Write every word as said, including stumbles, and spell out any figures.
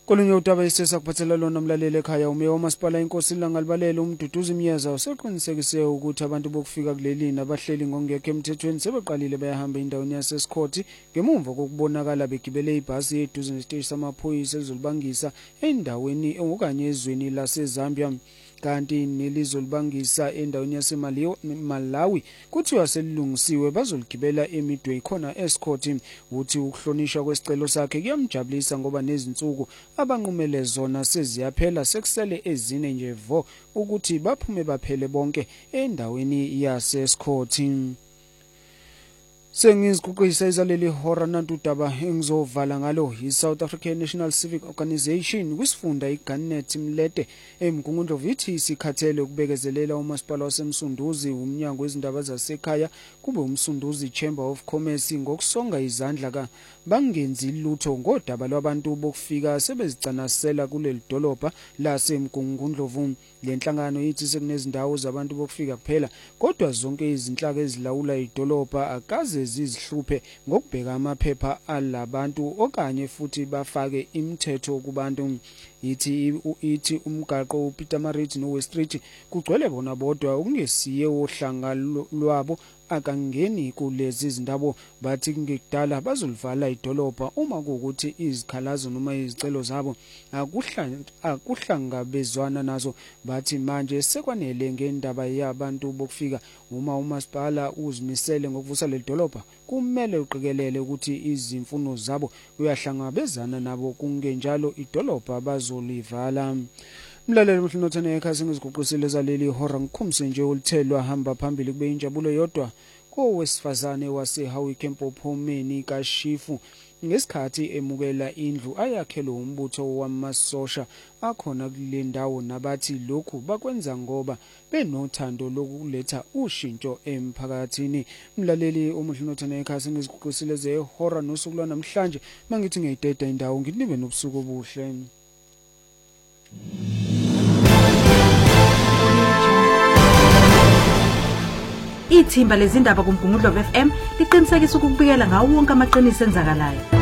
Kolunye udaba isesa kuphathela lona mlaleli ekhaya umeya wamasipala inkosi Langalibalele uMduduzi Mnyaza useqinisekise ukuthi abantu bokufika kuleli nabahleli ngongekho emthethweni sebeqalile bayahamba indaweni yaseSkhoti ngemuva kokubonakala begibele ibhasi eduze nesiteshi samaphoyisa elizolibangisa endaweni okanye ezweni laseZambia kanti nelizolibangisa endaweni yaseMalawi kuthiwa selilungisiwe bazoligibela emidwe khona eSkhoti uthi ukuhlonishwa kwesicelo sakhe kuyamjabulisa ngoba nezinsuku abanqumele zona seziyaphela sekusele ezine nje vo ukuthi baphume baphele bonke endaweni yaseSkhoti. Sengiziguqisa izaleli hora nantu udaba engizovala ngalo iSouth African National Civic Organisation kwisifunda iGanet Mlete eMgungundlovu ithi sikhathele ukubekezelela umasipala waseMsunduzi umnyango wezindaba zasekhaya kube umsunduzi Chamber of Commerce ngokusonga izandla ka bangenzi lutho ngodaba lwabantu bokufika sebezicanasela kuleli dolobha laseMgungundlovu. Lenhlangano ithi sekunezindawo zabantu bokufika kuphela kodwa zonke izinhlaka ezilawula idolobha akaze zizihluphe ngokubheka amaphepha alabantu okanye futhi bafake imithetho kubantu. Ithi ithi umgaqo uPeter Marriott noWestridge kugcwele bona bodwa okungesiye ohlanga lwabo akangeni kulezi zindabo bathi ngekudala bazolivala idolobha uma kuukuthi izikhalazo noma izicelo zabo akuhlangabezwana nazo bathi manje sekwanele ngendaba yabantu bokufika uma umasipala uzimisele ngokuvusa le dolobha kumele uqikelele ukuthi izimfuno zabo uyahlangabezana nabo kungenjalo idolobha bazolivala. Mlaleli mhlinothana ekhaya sengiziguqisile zaleli hora ngikhumbise nje ulithelwa hamba phambili kube injabulo yodwa kowesifazane waseHowick Mpophomeni kaShifu ngesikhathi emukela indlu ayakhelo umbutho wamasosha akhona kule ndawo nabathi lokhu bakwenza ngoba benothando lokuletha ushintsho emphakathini. Mlaleli umhlinothana ekhaya sengiziguqisile ze hora nosuku lwanamhlanje mangithi ngiyideda indawo nginibe nobusuku obuhle. Ithimba lezindaba kuMgungundlovu F M liqinisekisa ukubikela ngawo wonke amaqiniso enzakalayo.